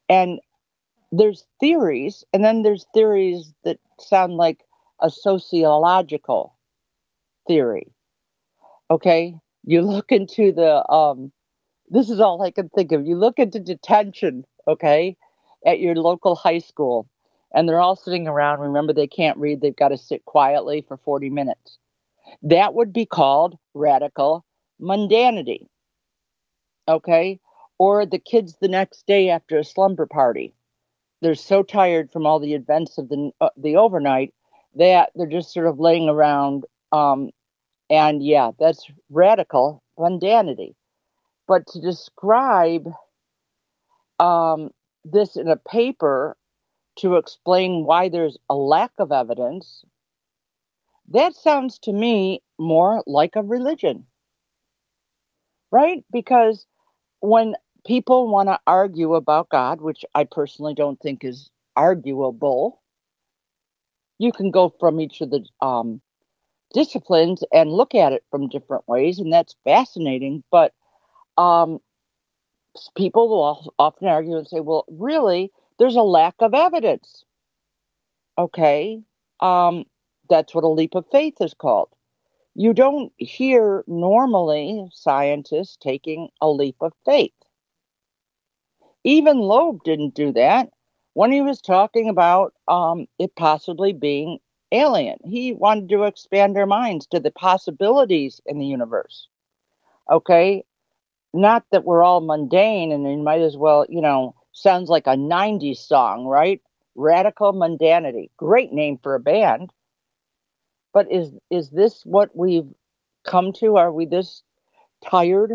And there's theories, and then there's theories that sound like a sociological theory. Okay? You look into this is all I can think of. You look into detention, okay, at your local high school, and they're all sitting around. Remember, they can't read, they've got to sit quietly for 40 minutes. That would be called radical mundanity, okay? Or the kids the next day after a slumber party. They're so tired from all the events of the overnight that they're just sort of laying around. And yeah, that's radical mundanity. But to describe this in a paper to explain why there's a lack of evidence, that sounds to me more like a religion, right? Because when people want to argue about God, which I personally don't think is arguable, you can go from each of the disciplines and look at it from different ways, and that's fascinating. But um, people will often argue and say, well, really, there's a lack of evidence. Okay. Um, that's what a leap of faith is called. You don't hear normally scientists taking a leap of faith. Even Loeb didn't do that when he was talking about it possibly being alien. He wanted to expand our minds to the possibilities in the universe. Okay. Not that we're all mundane and you might as well, sounds like a 90s song, right? Radical mundanity. Great name for a band. But is this what we've come to? Are we this tired?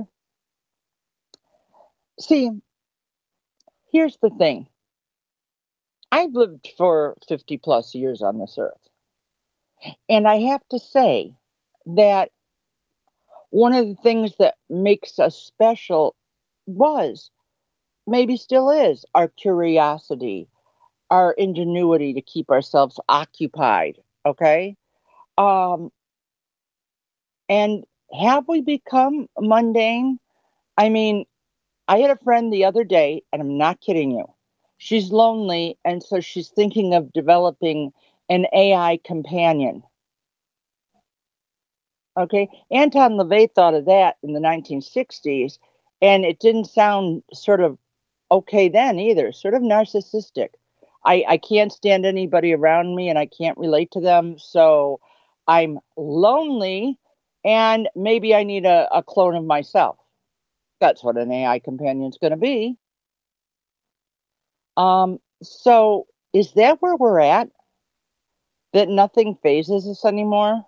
See, here's the thing. I've lived for 50 plus years on this earth. And I have to say that one of the things that makes us special was, maybe still is, our curiosity, our ingenuity to keep ourselves occupied. Okay. Um, and have we become mundane? I mean, I had a friend the other day, and I'm not kidding you. She's lonely, and so she's thinking of developing an AI companion. Okay. Anton LaVey thought of that in the 1960s, and it didn't sound sort of okay then either, sort of narcissistic. I can't stand anybody around me and I can't relate to them. So I'm lonely and maybe I need a clone of myself. That's what an AI companion is going to be. So is that where we're at? That nothing phases us anymore?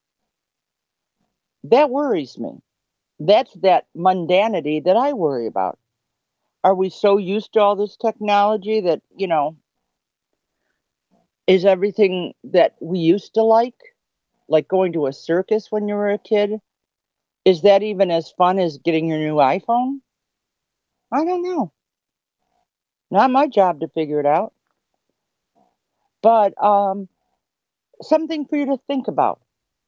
That worries me. That's that mundanity that I worry about. Are we so used to all this technology that, is everything that we used to like going to a circus when you were a kid? Is that even as fun as getting your new iPhone? I don't know. Not my job to figure it out. But something for you to think about.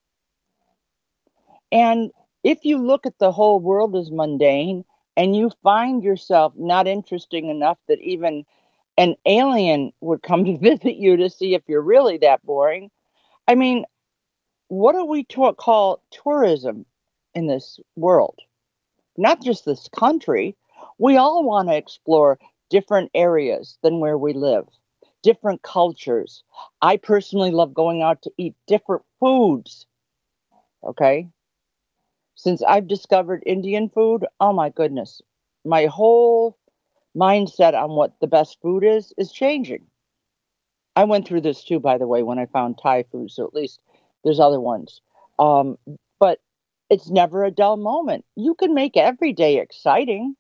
And if you look at the whole world as mundane and you find yourself not interesting enough that even an alien would come to visit you to see if you're really that boring. I mean, what do we call tourism in this world? Not just this country. We all want to explore different areas than where we live, different cultures. I personally love going out to eat different foods. Okay. Since I've discovered Indian food, oh my goodness, my whole mindset on what the best food is changing. I went through this too, by the way, when I found Thai food. So at least there's other ones. Um, but it's never a dull moment. You can make every day exciting.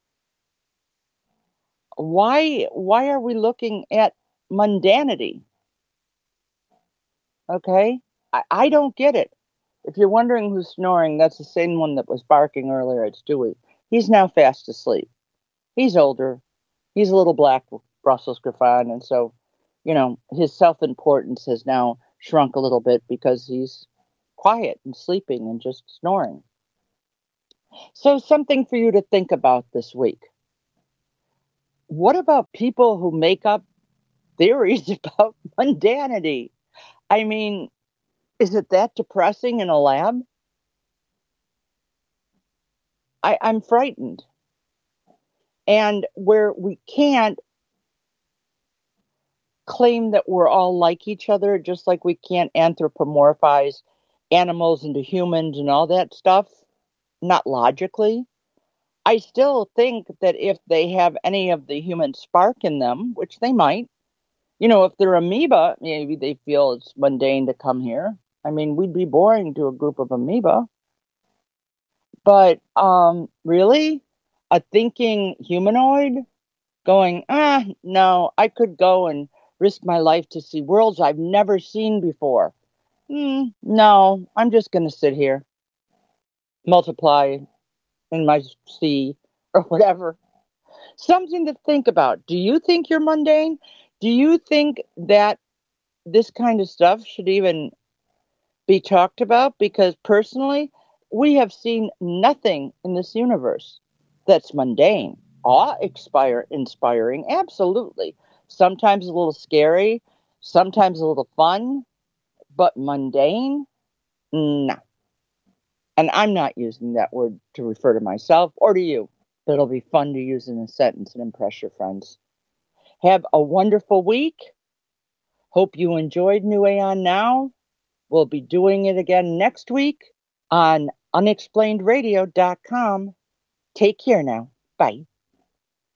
Why are we looking at mundanity? Okay. I don't get it. If you're wondering who's snoring, that's the same one that was barking earlier. It's Dewey. He's now fast asleep. He's older. He's a little black Brussels Griffon, and so, his self-importance has now shrunk a little bit because he's quiet and sleeping and just snoring. So something for you to think about this week. what about people who make up theories about mundanity? I mean, is it that depressing in a lab? I'm frightened. And where we can't claim that we're all like each other, just like we can't anthropomorphize animals into humans and all that stuff, not logically. I still think that if they have any of the human spark in them, which they might, if they're amoeba, maybe they feel it's mundane to come here. I mean, we'd be boring to a group of amoeba. But really? A thinking humanoid going, no, I could go and risk my life to see worlds I've never seen before. No, I'm just going to sit here, multiply in my sea or whatever. Something to think about. Do you think you're mundane? Do you think that this kind of stuff should even be talked about? Because personally, we have seen nothing in this universe that's mundane. Inspiring, absolutely. Sometimes a little scary, sometimes a little fun, but mundane? No. And I'm not using that word to refer to myself or to you. But it'll be fun to use in a sentence and impress your friends. Have a wonderful week. Hope you enjoyed New Aeon Now. We'll be doing it again next week on unexplainedradio.com. Take care now. Bye.